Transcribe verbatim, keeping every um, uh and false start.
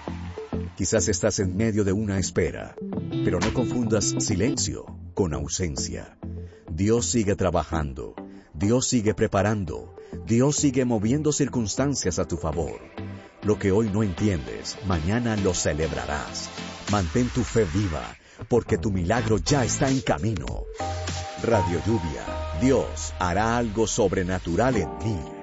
Quizás estás en medio de una espera, pero no confundas silencio con ausencia. Dios sigue trabajando, Dios sigue preparando, Dios sigue moviendo circunstancias a tu favor. Lo que hoy no entiendes, mañana lo celebrarás. Mantén tu fe viva, porque tu milagro ya está en camino. Radio Lluvia, Dios hará algo sobrenatural en ti.